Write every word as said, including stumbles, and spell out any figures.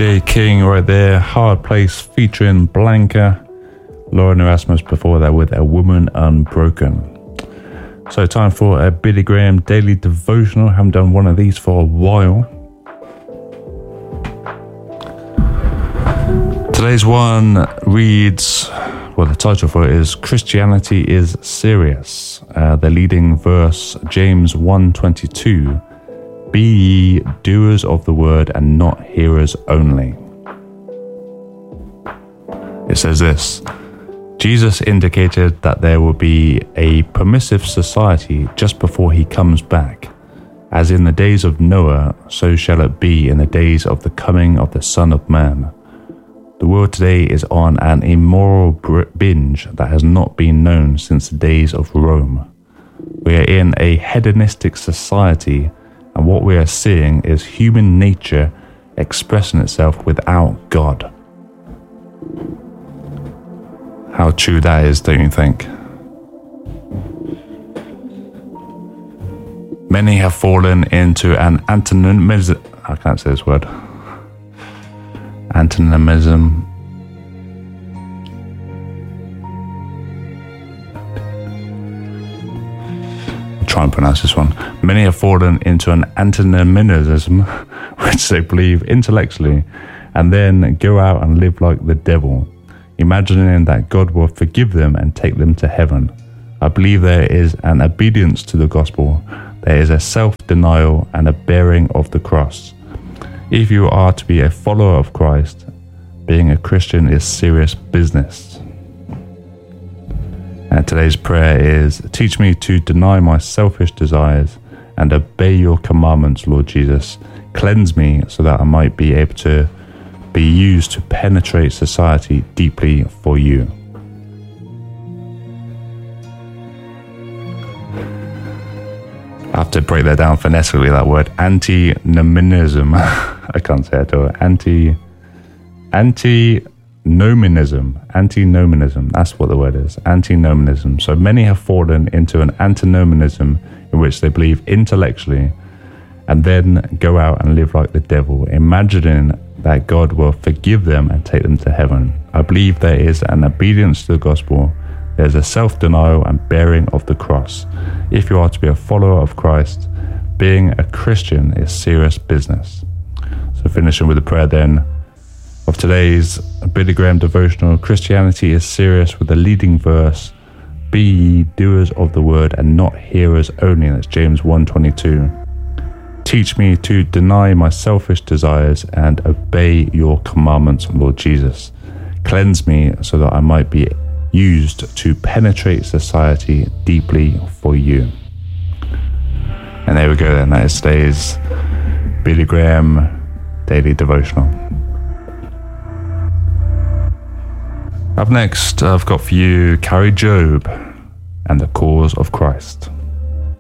Jay King right there. Hard Place featuring Blanca. Lauren Erasmus before that with A Woman Unbroken. So time for a Billy Graham daily devotional. Haven't done one of these for a while. Today's one reads, well, the title for it is Christianity is Serious. Uh, the leading verse, James one twenty-two. Be ye doers of the word and not hearers only. It says this: Jesus indicated that there will be a permissive society just before he comes back. As in the days of Noah, so shall it be in the days of the coming of the Son of Man. The world today is on an immoral binge that has not been known since the days of Rome. We are in a hedonistic society, and what we are seeing is human nature expressing itself without God. How true that is, don't you think? Many have fallen into an antinomianism. I can't say this word. Antinomianism. I'll try and pronounce this one. Many have fallen into an antinomianism, which they believe intellectually, and then go out and live like the devil, imagining that God will forgive them and take them to heaven. I believe there is an obedience to the gospel. There is a self-denial and a bearing of the cross. If you are to be a follower of Christ, being a Christian is serious business. And today's prayer is, teach me to deny my selfish desires and obey your commandments, Lord Jesus. Cleanse me so that I might be able to be used to penetrate society deeply for you. I have to break that down phonetically, that word. Antinomianism. I can't say it at all. Anti, antinomianism. Antinomianism. That's what the word is. Antinomianism. So many have fallen into an antinomianism in which they believe intellectually and then go out and live like the devil, imagining that God will forgive them and take them to heaven. I believe there is an obedience to the gospel. There's a self-denial and bearing of the cross. If you are to be a follower of Christ, being a Christian is serious business. So finishing with a prayer then of today's Billy Graham devotional, Christianity is serious, with the leading verse, be ye doers of the word and not hearers only. That's James one twenty-two. Teach me to deny my selfish desires and obey your commandments, Lord Jesus. Cleanse me so that I might be used to penetrate society deeply for you. And there we go then. That is today's Billy Graham Daily Devotional. Up next, I've got for you Carrie Job and the Cause of Christ.